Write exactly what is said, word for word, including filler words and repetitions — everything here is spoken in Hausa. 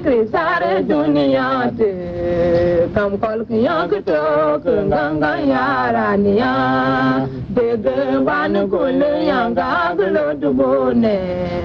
krisare dunia te kam kol kya kto kanga yara niya de ban kul yanga glo dubone